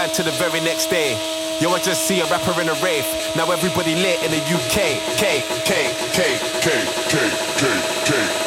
ran to the very next day. Yo, I just see a rapper in a rave. Now everybody lit in the UK. K, K, K, K, K, K, K.